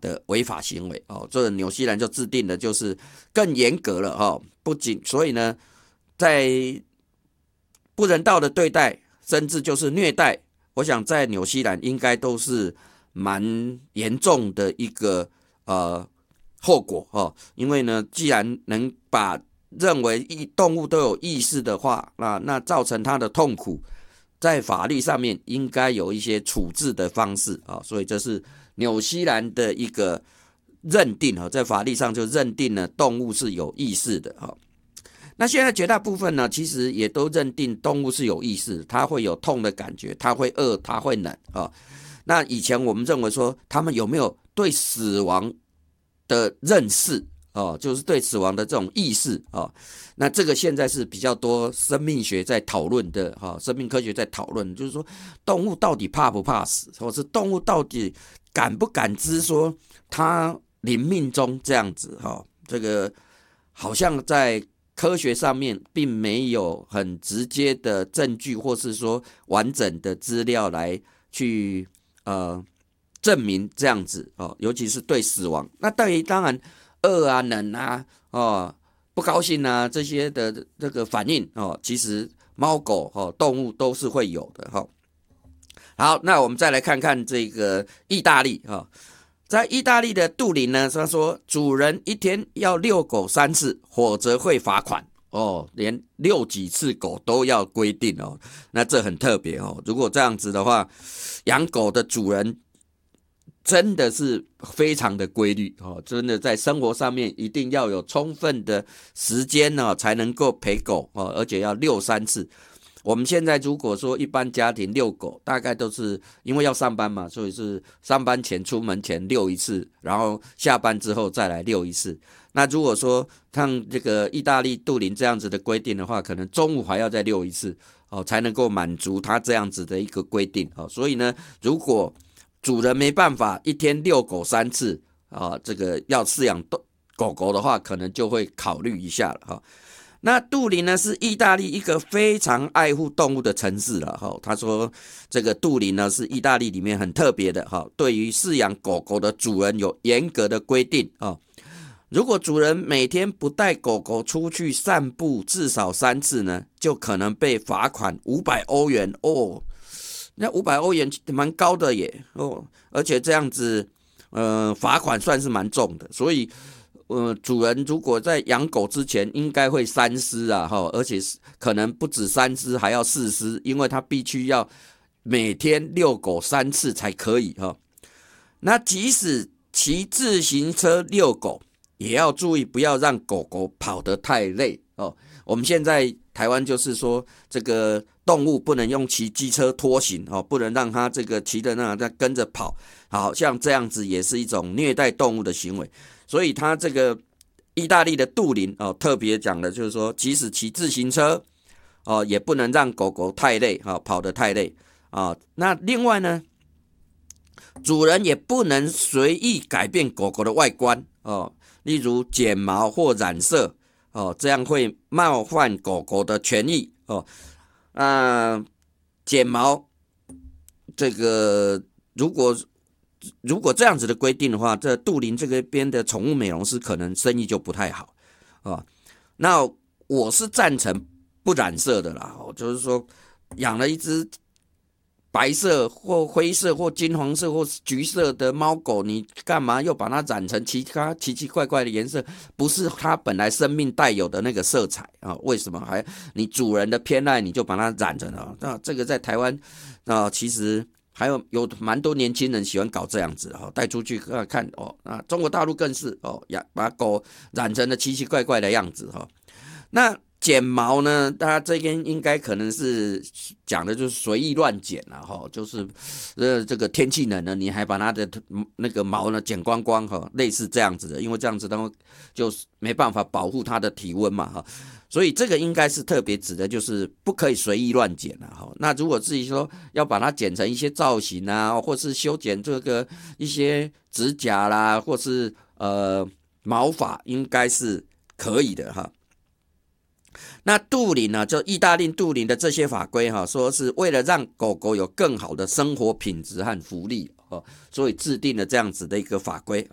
的违法行为哦。这纽西兰就制定的就是更严格了哦，不仅所以呢，在不人道的对待，甚至就是虐待，我想在纽西兰应该都是蛮严重的一个后果哦。因为呢，既然能把认为动物都有意识的话，那造成它的痛苦，在法律上面应该有一些处置的方式啊。所以这是纽西兰的一个认定啊，在法律上就认定了动物是有意识的啊。那现在绝大部分呢，其实也都认定动物是有意识，它会有痛的感觉，它会饿，它会冷啊。那以前我们认为说，他们有没有对死亡的认识哦，就是对死亡的这种意识哦。那这个现在是比较多生命学在讨论的哈，生命科学在讨论，就是说动物到底怕不怕死，或是动物到底感不感知说它临命中这样子哈。这个好像在科学上面并没有很直接的证据，或是说完整的资料来去证明这样子哦，尤其是对死亡。那当然饿啊、冷啊、不高兴啊这些的这个反应哦，其实猫狗动物都是会有的哈。好，那我们再来看看这个意大利哈。在意大利的杜林呢，他说主人一天要遛狗3次，否则会罚款哦，连遛几次狗都要规定哦。那这很特别哦。如果这样子的话，养狗的主人真的是非常的规律哦，真的在生活上面一定要有充分的时间呢，才能够陪狗哦，而且要遛3次。我们现在如果说一般家庭遛狗，大概都是因为要上班嘛，所以是上班前出门前遛1次，然后下班之后再来遛1次。那如果说像这个意大利杜林这样子的规定的话，可能中午还要再遛1次哦，才能够满足他这样子的一个规定哦。所以呢，如果主人没办法一天遛狗3次啊，这个要饲养狗狗的话，可能就会考虑一下了哈。那杜林呢是意大利一个非常爱护动物的城市了哈。他说这个杜林呢是意大利里面很特别的哈，对于饲养狗狗的主人有严格的规定啊。如果主人每天不带狗狗出去散步至少3次呢，就可能被罚款500欧元哦。那500欧元蛮高的耶哦，而且这样子罚款算是蛮重的，所以主人如果在养狗之前应该会三思啊，而且可能不止三思，还要4思，因为他必须要每天遛狗3次才可以哈。那即使骑自行车遛狗，也要注意不要让狗狗跑得太累哦。我们现在台湾就是说，这个动物不能用骑机车拖行哦，不能让它这个骑的那跟着跑，好像这样子也是一种虐待动物的行为。所以他这个意大利的杜林哦，特别讲的就是说，即使骑自行车哦，也不能让狗狗太累跑得太累啊。那另外呢，主人也不能随意改变狗狗的外观哦，例如剪毛或染色哦，这样会冒犯狗狗的权益哦。剪毛这个如果这样子的规定的话，这杜林这个边的宠物美容师可能生意就不太好啊。那我是赞成不染色的啦，就是说养了一只白色或灰色或金黄色或橘色的猫狗，你干嘛又把它染成其他奇奇怪怪的颜色？不是它本来生命带有的那个色彩啊？为什么还你主人的偏爱你就把它染成了？那这个在台湾其实还有蛮多年轻人喜欢搞这样子带出去看哦。中国大陆更是把狗染成了奇奇怪怪的样子那剪毛呢？大家这边应该可能是讲的就是随意乱剪就是这个天气冷了，你还把它的那个毛呢剪光光类似这样子的，因为这样子的话就没办法保护它的体温嘛所以这个应该是特别指的就是不可以随意乱剪那如果自己说要把它剪成一些造型啊，或是修剪这个一些指甲啦，或是毛发，应该是可以的那杜林呢，就意大利杜林的这些法规说是为了让狗狗有更好的生活品质和福利所以制定了这样子的一个法规